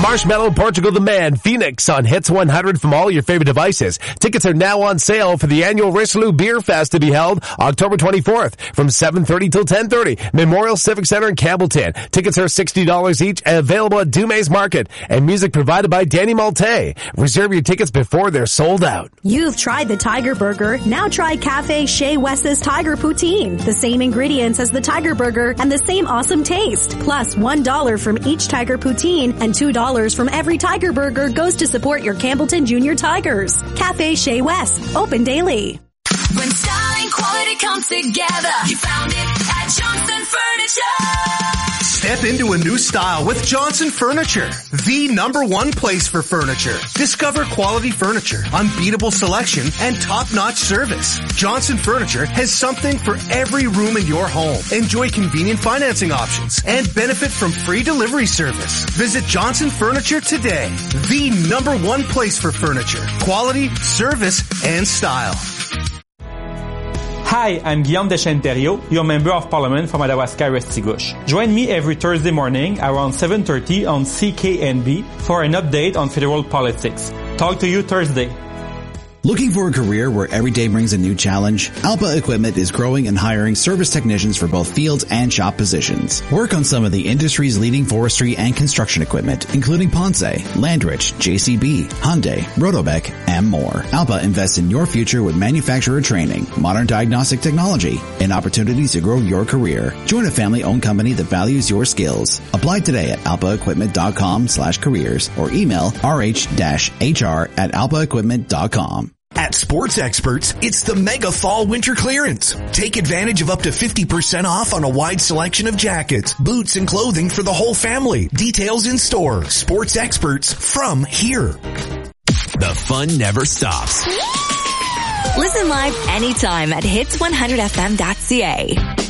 Marshmallow, Portugal the Man, Phoenix on Hits 100 from all your favorite devices. Tickets are now on sale for the annual Richelieu Beer Fest to be held October 24th from 7:30 till 10:30. Memorial Civic Center in Campbellton. Tickets are $60 each and available at Dumais Market. And music provided by Danny Malte. Reserve your tickets before they're sold out. You've tried the Tiger Burger. Now try Cafe Chez Wes's Tiger Poutine. The same ingredients as the Tiger Burger and the same awesome taste. Plus $1 from each Tiger Poutine and $2 from every Tiger Burger goes to support your Campbellton Junior Tigers. Cafe Chez West. Open daily. When style and quality come together, you found it at Johnson Furniture. Step into a new style with Johnson Furniture, the #1 place for furniture. Discover quality furniture, unbeatable selection, and top-notch service. Johnson Furniture has something for every room in your home. Enjoy convenient financing options and benefit from free delivery service. Visit Johnson Furniture today, the #1 place for furniture, quality, service, and style. Hi, I'm Guillaume Deschênes-Thériault, your Member of Parliament for Madawaska Restigouche. Join me every Thursday morning around 7:30 on CKNB for an update on federal politics. Talk to you Thursday. Looking for a career where every day brings a new challenge? Alpa Equipment is growing and hiring service technicians for both field and shop positions. Work on some of the industry's leading forestry and construction equipment, including Ponce, Landrich, JCB, Hyundai, Rotobec, and more. Alpa invests in your future with manufacturer training, modern diagnostic technology, and opportunities to grow your career. Join a family-owned company that values your skills. Apply today at alpaequipment.com/careers or email rh-hr@alpaequipment.com. At Sports Experts, it's the Mega Fall Winter Clearance. Take advantage of up to 50% off on a wide selection of jackets, boots, and clothing for the whole family. Details in store. Sports Experts from here. The fun never stops. Listen live anytime at hits100fm.ca.